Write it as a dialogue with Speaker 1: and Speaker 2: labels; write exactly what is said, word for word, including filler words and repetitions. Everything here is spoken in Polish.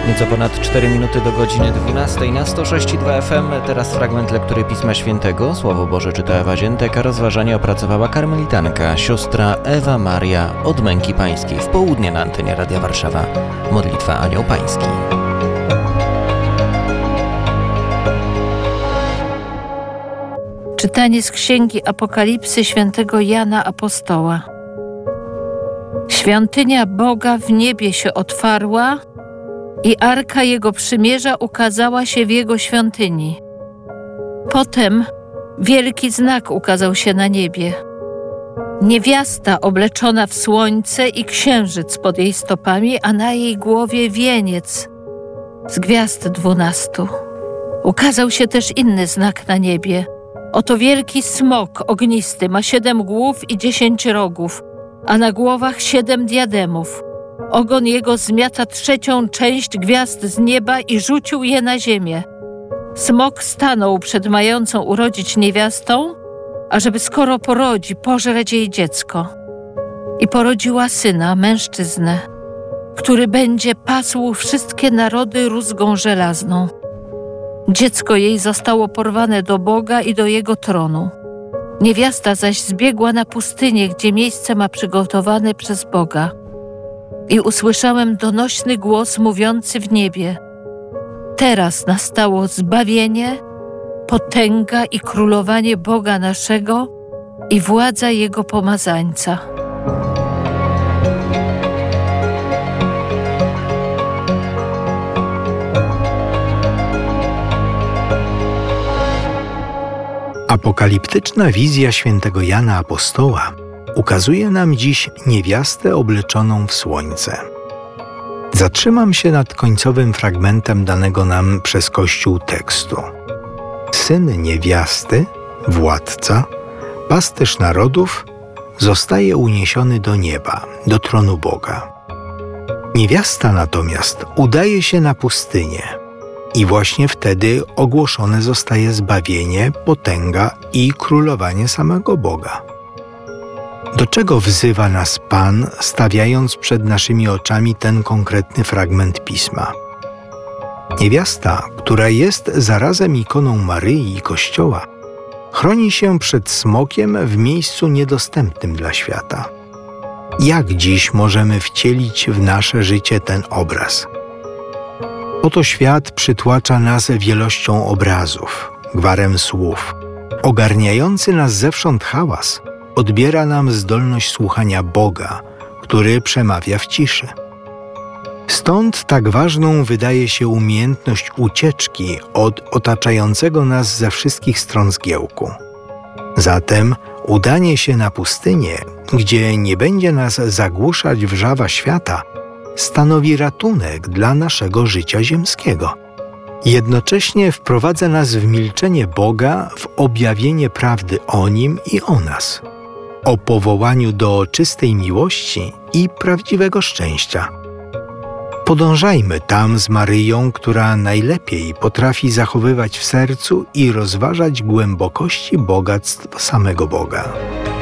Speaker 1: Nieco ponad cztery minuty do godziny dwunastej na sto sześć i dwa F M. Teraz fragment lektury Pisma Świętego. Słowo Boże czyta Ewa Ziętek, a rozważanie opracowała karmelitanka, siostra Ewa Maria od Męki Pańskiej. W południe na antenie Radia Warszawa. Modlitwa Anioł Pański.
Speaker 2: Czytanie z Księgi Apokalipsy świętego Jana Apostoła. Świątynia Boga w niebie się otwarła i Arka Jego Przymierza ukazała się w Jego świątyni. Potem wielki znak ukazał się na niebie. Niewiasta obleczona w słońce i księżyc pod jej stopami, a na jej głowie wieniec z gwiazd dwunastu. Ukazał się też inny znak na niebie. Oto wielki smok ognisty ma siedem głów i dziesięć rogów, a na głowach siedem diademów. Ogon jego zmiata trzecią część gwiazd z nieba i rzucił je na ziemię. Smok stanął przed mającą urodzić niewiastą, ażeby skoro porodzi, pożreć jej dziecko. I porodziła syna, mężczyznę, który będzie pasł wszystkie narody rózgą żelazną. Dziecko jej zostało porwane do Boga i do Jego tronu. Niewiasta zaś zbiegła na pustynię, gdzie miejsce ma przygotowane przez Boga. I usłyszałem donośny głos mówiący w niebie: teraz nastało zbawienie, potęga i królowanie Boga naszego i władza Jego pomazańca.
Speaker 3: Apokaliptyczna wizja świętego Jana Apostoła ukazuje nam dziś niewiastę obleczoną w słońce. Zatrzymam się nad końcowym fragmentem danego nam przez Kościół tekstu. Syn niewiasty, władca, pasterz narodów, zostaje uniesiony do nieba, do tronu Boga. Niewiasta natomiast udaje się na pustynię. I właśnie wtedy ogłoszone zostaje zbawienie, potęga i królowanie samego Boga. Do czego wzywa nas Pan, stawiając przed naszymi oczami ten konkretny fragment Pisma? Niewiasta, która jest zarazem ikoną Maryi i Kościoła, chroni się przed smokiem w miejscu niedostępnym dla świata. Jak dziś możemy wcielić w nasze życie ten obraz? Oto świat przytłacza nas wielością obrazów, gwarem słów. Ogarniający nas zewsząd hałas odbiera nam zdolność słuchania Boga, który przemawia w ciszy. Stąd tak ważną wydaje się umiejętność ucieczki od otaczającego nas ze wszystkich stron zgiełku. Zatem udanie się na pustynię, gdzie nie będzie nas zagłuszać wrzawa świata, stanowi ratunek dla naszego życia ziemskiego. Jednocześnie wprowadza nas w milczenie Boga, w objawienie prawdy o Nim i o nas, o powołaniu do czystej miłości i prawdziwego szczęścia. Podążajmy tam z Maryją, która najlepiej potrafi zachowywać w sercu i rozważać głębokości bogactw samego Boga.